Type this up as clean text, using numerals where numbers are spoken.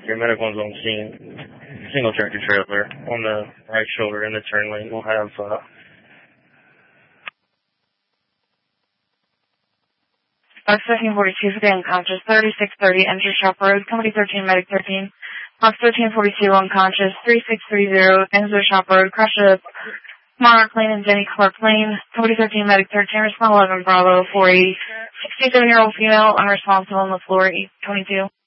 Your medical one's on scene. Single tractor trailer on the right shoulder in the turn lane. We'll have 1342 for the unconscious, 3630 enter Shop Road, Company 13, Medic 13. Box 1342 unconscious, 3630 Enzo Shop Road, crash a Monarch Lane and Jenny Clark Lane, Company 13, Medic 13, respond 11 Bravo 480. 67-year-old female, unresponsive on the floor, 822.